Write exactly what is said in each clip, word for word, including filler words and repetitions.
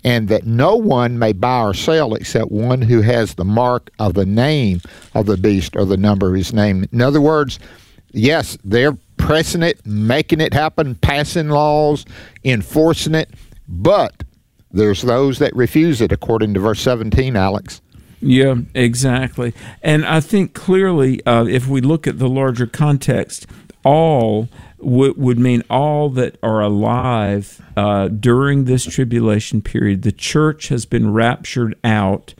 and that no one may buy or sell except one who has the mark of the name of the beast or the number of his name. In other words, yes, they're pressing it, making it happen, passing laws, enforcing it, but there's those that refuse it, according to verse seventeen, Alex. Yeah, exactly. And I think clearly, uh, if we look at the larger context, all w- would mean all that are alive uh, during this tribulation period. The church has been raptured out,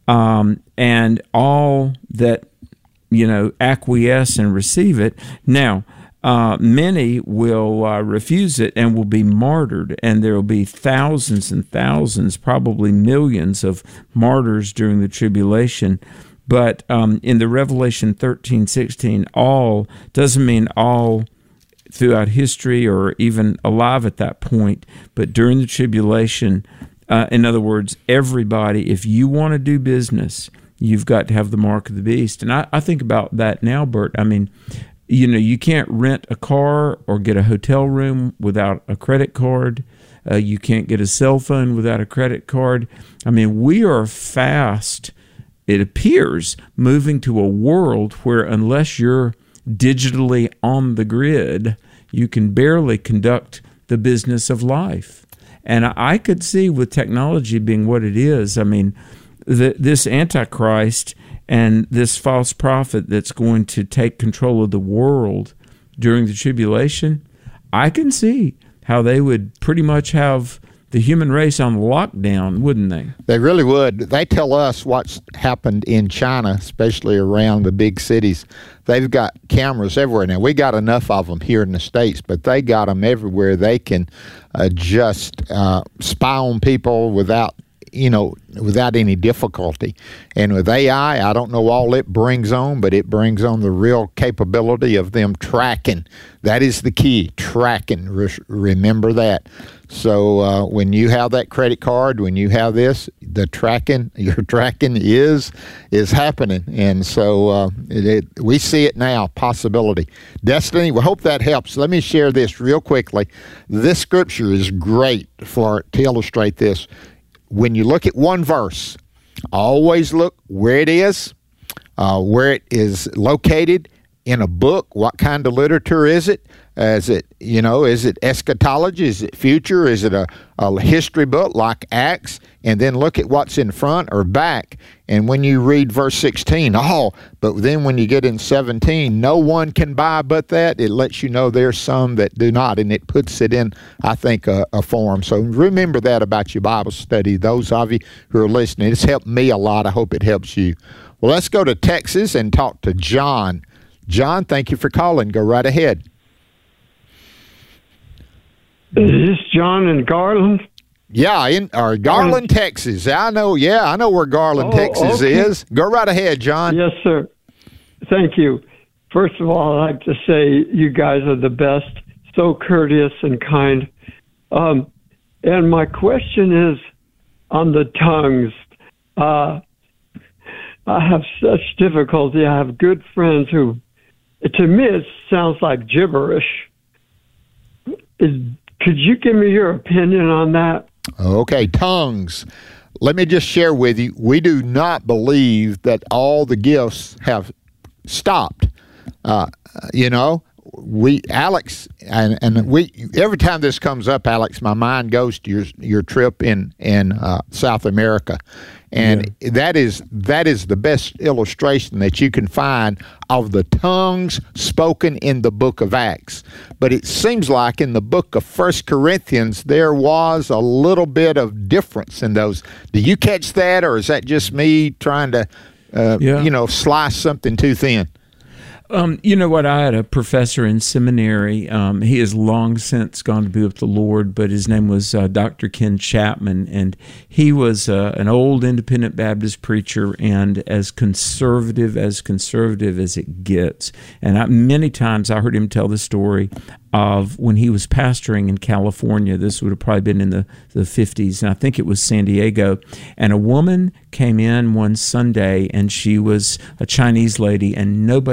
um, and all that, you know, acquiesce and receive it. Now, Uh, many will uh, refuse it and will be martyred, and there will be thousands and thousands, probably millions of martyrs during the tribulation. But um, in the Revelation thirteen sixteen, all doesn't mean all throughout history or even alive at that point, but during the tribulation, uh, in other words, everybody, if you want to do business, you've got to have the mark of the beast. And I, I think about that now, Bert. I mean, you know, you can't rent a car or get a hotel room without a credit card. Uh, you can't get a cell phone without a credit card. I mean, we are fast, it appears, moving to a world where unless you're digitally on the grid, you can barely conduct the business of life. And I could see with technology being what it is, I mean, the, this Antichrist and this false prophet that's going to take control of the world during the tribulation, I can see how they would pretty much have the human race on lockdown, wouldn't they? They really would. They tell us what's happened in China, especially around the big cities. They've got cameras everywhere. Now, we got enough of them here in the States, but they got them everywhere. They can uh, just uh, spy on people without you know, without any difficulty. And with A I, I don't know all it brings on, but it brings on the real capability of them tracking. That is the key, tracking. Re- remember that. So uh, when you have that credit card, when you have this, the tracking, your tracking is is happening. And so uh, it, it, we see it now, possibility. Destiny, we hope that helps. Let me share this real quickly. This scripture is great for to illustrate this. When you look at one verse, always look where it is, uh, where it is located in a book. What kind of literature is it? Uh, is it, you know, is it eschatology? Is it future? Is it a, a history book like Acts? And then look at what's in front or back. And when you read verse sixteen, oh, but then when you get in seventeen, no one can buy but that. It lets you know there's some that do not, and it puts it in, I think, a, a form. So remember that about your Bible study. Those of you who are listening, it's helped me a lot. I hope it helps you. Well, let's go to Texas and talk to John. John, thank you for calling. Go right ahead. Is this John in Garland? Yeah, in or Garland, Texas. I know. Yeah, I know where Garland, oh, Texas okay. is. Go right ahead, John. Yes, sir. Thank you. First of all, I'd like to say you guys are the best. So courteous and kind. Um, and my question is on the tongues. Uh, I have such difficulty. I have good friends who, to me, it sounds like gibberish. Is Could you give me your opinion on that? Okay, tongues. Let me just share with you, we do not believe that all the gifts have stopped. Uh, you know, we, Alex, and, and we, every time this comes up, Alex, my mind goes to your your trip in, in uh, South America. And yeah. that is that is the best illustration that you can find of the tongues spoken in the book of Acts. But it seems like in the book of First Corinthians, there was a little bit of difference in those. Do you catch that, or is that just me trying to, uh, yeah. you know, slice something too thin? Um, you know what? I had a professor in seminary. Um, he has long since gone to be with the Lord, but his name was uh, Doctor Ken Chapman, and he was uh, an old independent Baptist preacher and as conservative as conservative as it gets. And I, many times I heard him tell the story of when he was pastoring in California. This would have probably been in the, the fifties, and I think it was San Diego. And a woman came in one Sunday, and she was a Chinese lady, and nobody could communicate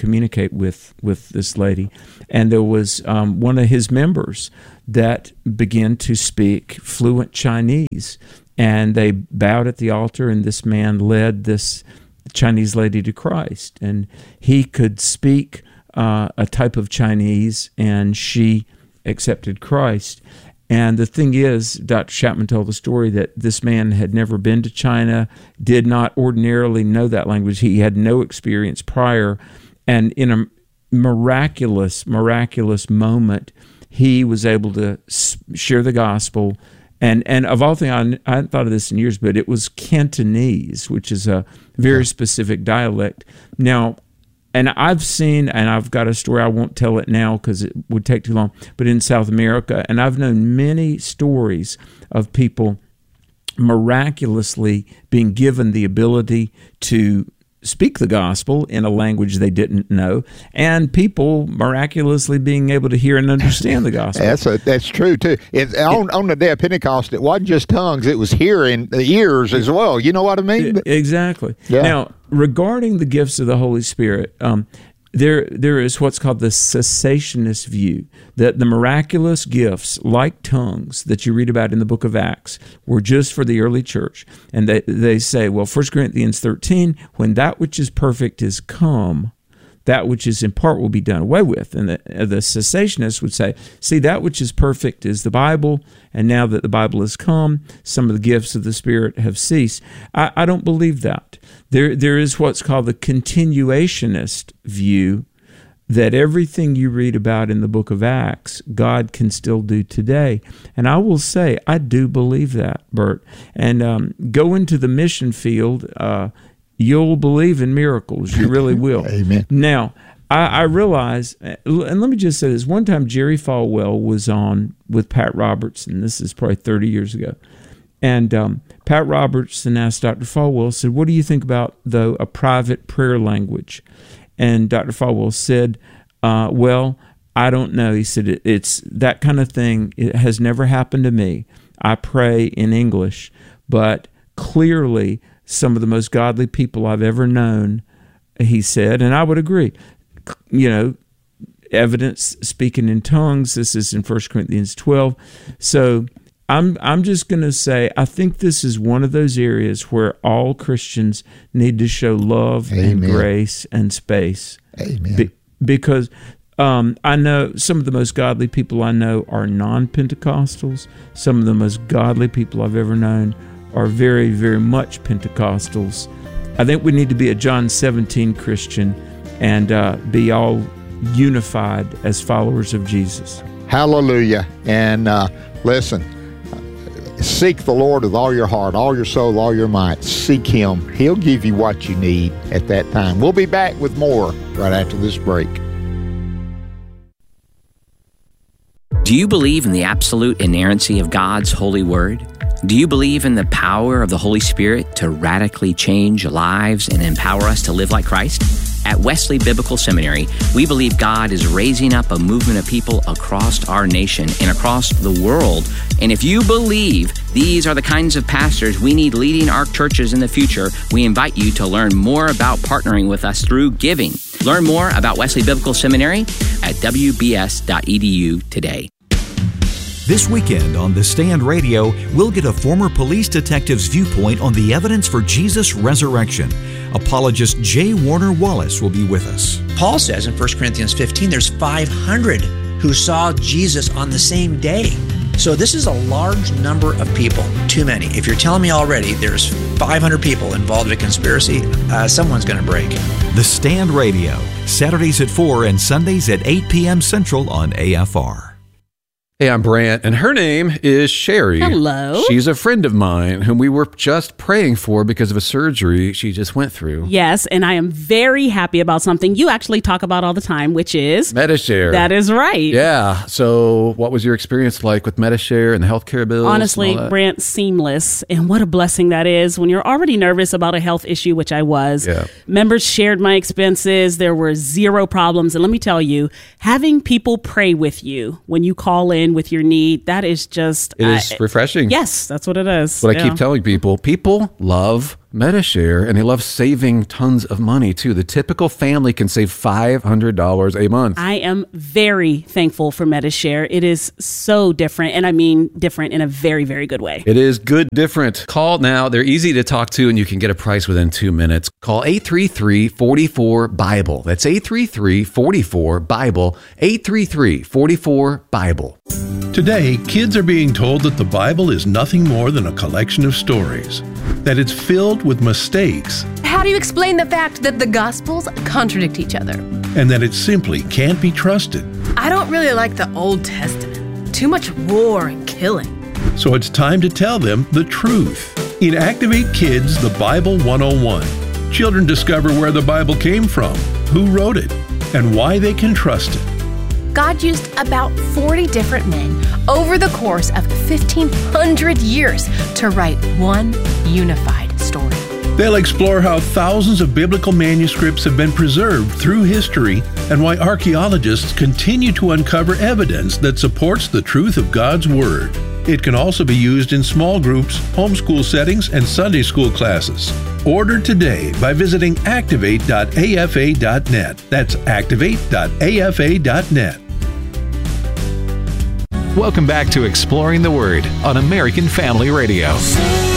communicate with, with this lady. And there was um, one of his members that began to speak fluent Chinese. And they bowed at the altar, and this man led this Chinese lady to Christ. And he could speak uh, a type of Chinese, and she accepted Christ. And the thing is, Doctor Chapman told the story that this man had never been to China, did not ordinarily know that language. He had no experience prior. And in a miraculous, miraculous moment, he was able to share the gospel. And and of all things, I, I hadn't thought of this in years, but it was Cantonese, which is a very specific dialect. Now, and I've seen, and I've got a story, I won't tell it now because it would take too long, but in South America, and I've known many stories of people miraculously being given the ability to speak the gospel in a language they didn't know, and people miraculously being able to hear and understand the gospel. That's a, that's true too. It, on, on the day of Pentecost, it wasn't just tongues; it was hearing, the ears as well. You know what I mean? Exactly. Yeah. Now, regarding the gifts of the Holy Spirit, um, there there is what's called the cessationist view, that the miraculous gifts, like tongues that you read about in the book of Acts, were just for the early church. And they, they say, well, First Corinthians thirteen, when that which is perfect is come, that which is in part will be done away with. And the, the cessationists would say, see, that which is perfect is the Bible, and now that the Bible has come, some of the gifts of the Spirit have ceased. I, I don't believe that. There, there is what's called the continuationist view, that everything you read about in the book of Acts, God can still do today. And I will say, I do believe that, Bert. And um, go into the mission field, uh, you'll believe in miracles. You really will. Amen. Now, I, I realize, and let me just say this, one time Jerry Falwell was on with Pat Robertson. This is probably thirty years ago. And um, Pat Robertson asked Doctor Falwell, said, what do you think about, though, a private prayer language? And Doctor Falwell said, uh, well, I don't know. He said, it, it's that kind of thing. It has never happened to me. I pray in English, but clearly some of the most godly people I've ever known, he said, and I would agree, you know, evidence speaking in tongues. This is in First Corinthians twelve. So I'm I'm just going to say, I think this is one of those areas where all Christians need to show love Amen. And grace and space. Amen. Be, because um, I know some of the most godly people I know are non-Pentecostals. Some of the most godly people I've ever known are very, very much Pentecostals. I think we need to be a John seventeen Christian and uh, be all unified as followers of Jesus. Hallelujah. And uh, listen, seek the Lord with all your heart, all your soul, all your might. Seek Him. He'll give you what you need at that time. We'll be back with more right after this break. Do you believe in the absolute inerrancy of God's holy word? Do you believe in the power of the Holy Spirit to radically change lives and empower us to live like Christ? At Wesley Biblical Seminary, we believe God is raising up a movement of people across our nation and across the world. And if you believe these are the kinds of pastors we need leading our churches in the future, we invite you to learn more about partnering with us through giving. Learn more about Wesley Biblical Seminary at w b s dot e d u today. This weekend on The Stand Radio, we'll get a former police detective's viewpoint on the evidence for Jesus' resurrection. Apologist J. Warner Wallace will be with us. Paul says in First Corinthians fifteen, there's five hundred who saw Jesus on the same day. So this is a large number of people, too many. If you're telling me already there's five hundred people involved in a conspiracy, uh, someone's going to break. The Stand Radio, Saturdays at four and Sundays at eight p.m. Central on A F R. Hey, I'm Brant, and her name is Sherry. Hello. She's a friend of mine whom we were just praying for because of a surgery she just went through. Yes, and I am very happy about something you actually talk about all the time, which is... Medi-Share. That is right. Yeah. So what was your experience like with Medi-Share and the healthcare bills? Honestly, Brant, seamless. And what a blessing that is when you're already nervous about a health issue, which I was. Yeah. Members shared my expenses. There were zero problems. And let me tell you, having people pray with you when you call in with your need, that is just... It is uh, refreshing. Yes, that's what it is. But yeah. I keep telling people, people love Medi-Share, and they love saving tons of money too. The typical family can save five hundred dollars a month. I am very thankful for Medi-Share. It is so different, and I mean different in a very, very good way. It is good different. Call now. They're easy to talk to, and you can get a price within two minutes. Call eight three three, four four, BIBLE. That's eight three three, four four, BIBLE, eight three three, four four, BIBLE. Today, kids are being told that the Bible is nothing more than a collection of stories, that it's filled with mistakes. How do you explain the fact that the Gospels contradict each other? And that it simply can't be trusted. I don't really like the Old Testament. Too much war and killing. So it's time to tell them the truth. In Activate Kids, the Bible one oh one, children discover where the Bible came from, who wrote it, and why they can trust it. God used about forty different men over the course of fifteen hundred years to write one unified story. They'll explore how thousands of biblical manuscripts have been preserved through history and why archaeologists continue to uncover evidence that supports the truth of God's Word. It can also be used in small groups, homeschool settings, and Sunday school classes. Order today by visiting activate dot a f a dot net. That's activate dot a f a dot net. Welcome back to Exploring the Word on American Family Radio.